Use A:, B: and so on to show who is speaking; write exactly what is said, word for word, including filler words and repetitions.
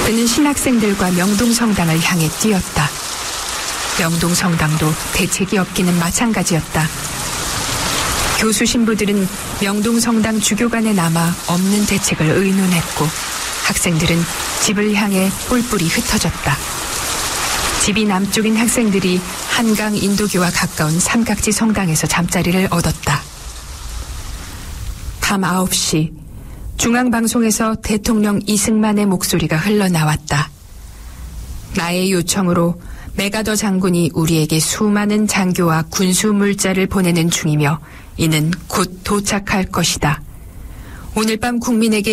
A: 그는 신학생들과 명동성당을 향해 뛰었다. 명동성당도 대책이 없기는 마찬가지였다. 교수 신부들은 명동성당 주교관에 남아 없는 대책을 의논했고 학생들은 집을 향해 뿔뿔이 흩어졌다. 집이 남쪽인 학생들이 한강 인도교와 가까운 삼각지 성당에서 잠자리를 얻었다. 밤 아홉 시 중앙방송에서 대통령 이승만의 목소리가 흘러나왔다. 나의 요청으로 메가더 장군이 우리에게 수많은 장교와 군수 물자를 보내는 중이며 이는 곧 도착할 것이다. 오늘 밤 국민에게